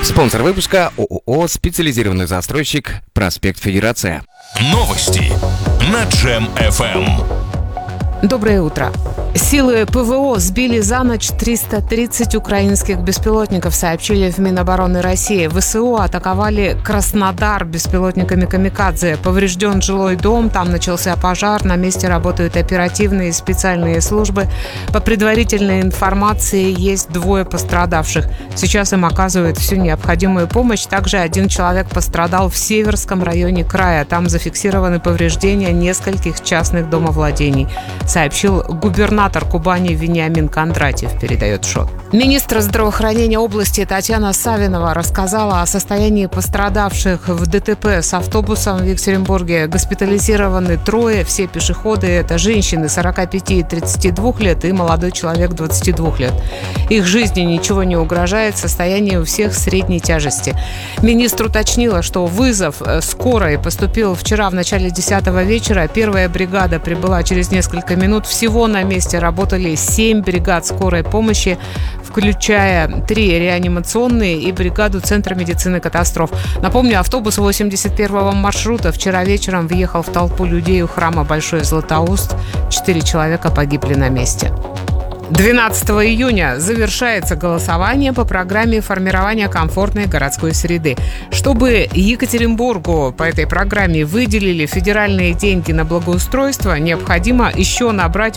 Спонсор выпуска ООО «Специализированный застройщик. Проспект Федерация». Новости на Джем FM. Доброе утро. Силы ПВО сбили за ночь 330 украинских беспилотников, сообщили в Минобороны России. ВСУ атаковали Краснодар беспилотниками «Камикадзе». Поврежден жилой дом, там начался пожар, на месте работают оперативные и специальные службы. По предварительной информации, есть 2 пострадавших. Сейчас им оказывают всю необходимую помощь. Также 1 человек пострадал в Северском районе края. Там зафиксированы повреждения нескольких частных домовладений, сообщил губернатор Кубани Вениамин Кондратьев, передает ШОТ. Министр здравоохранения области Татьяна Савинова рассказала о состоянии пострадавших в ДТП с автобусом в Екатеринбурге. Госпитализированы 3, все пешеходы. Это женщины 45 и 32 лет и молодой человек 22 лет. Их жизни ничего не угрожает, состояние у всех средней тяжести. Министр уточнила, что вызов скорой поступил вчера в начале 10 вечера. Первая бригада прибыла через несколько минут. Всего на месте работали 7 бригад скорой помощи, включая 3 реанимационные и бригаду Центра медицины катастроф. Напомню, автобус 81-го маршрута вчера вечером въехал в толпу людей у храма Большой Златоуст. 4 человека погибли на месте. 12 июня завершается голосование по программе формирования комфортной городской среды. Чтобы Екатеринбургу по этой программе выделили федеральные деньги на благоустройство, необходимо еще набрать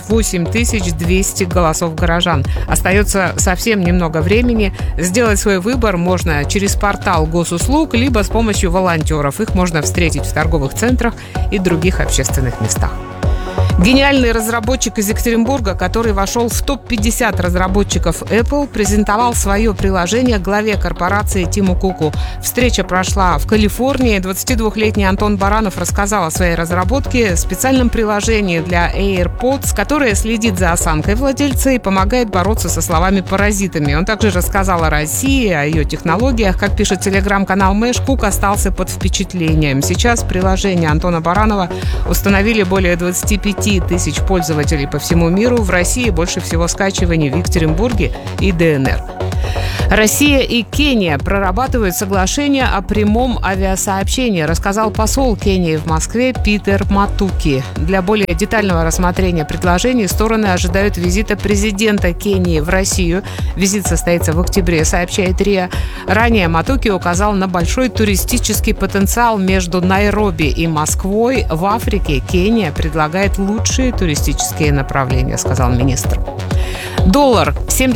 8200 голосов горожан. Остается совсем немного времени. Сделать свой выбор можно через портал госуслуг, либо с помощью волонтеров. Их можно встретить в торговых центрах и других общественных местах. Гениальный разработчик из Екатеринбурга, который вошел в топ-50 разработчиков Apple, презентовал свое приложение главе корпорации Тиму Куку. Встреча прошла в Калифорнии. 22-летний Антон Баранов рассказал о своей разработке, специальном приложении для AirPods, которое следит за осанкой владельца и помогает бороться со словами-паразитами. Он также рассказал о России, о ее технологиях. Как пишет телеграм-канал Мэш, Кук остался под впечатлением. Сейчас приложение Антона Баранова установили более 25 тысяч пользователей по всему миру. В России больше всего скачиваний в Екатеринбурге и ДНР. Россия и Кения прорабатывают соглашение о прямом авиасообщении, рассказал посол Кении в Москве Питер Матуки. Для более детального рассмотрения предложений стороны ожидают визита президента Кении в Россию. Визит состоится в октябре, сообщает РИА. Ранее Матуки указал на большой туристический потенциал между Найроби и Москвой. В Африке Кения предлагает лучшие туристические направления, сказал министр. Доллар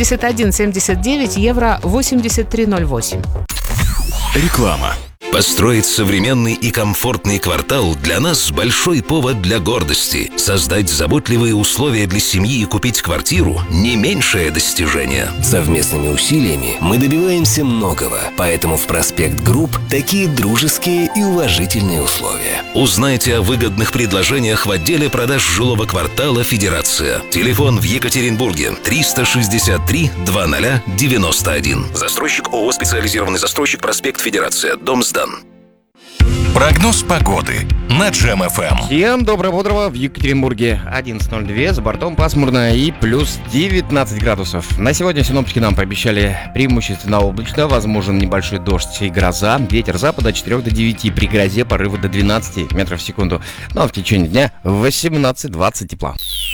71.79, евро 83.08. Реклама. Построить современный и комфортный квартал для нас большой повод для гордости. Создать заботливые условия для семьи и купить квартиру – не меньшее достижение. Совместными усилиями мы добиваемся многого, поэтому в Проспект Групп такие дружеские и уважительные условия. Узнайте о выгодных предложениях в отделе продаж жилого квартала «Федерация». Телефон в Екатеринбурге 363 2091. Застройщик ООО «Специализированный застройщик. Проспект Федерация». Дом сдан. Прогноз погоды на Джем FM. Всем доброго утрова. В Екатеринбурге 11:02, за бортом пасмурно и плюс 19 градусов. На сегодня синоптики нам пообещали преимущественно облачно, возможен небольшой дождь и гроза. Ветер запада от 4 до 9, при грозе порывы до 12 метров в секунду. Ну а в течение дня 18-20 тепла.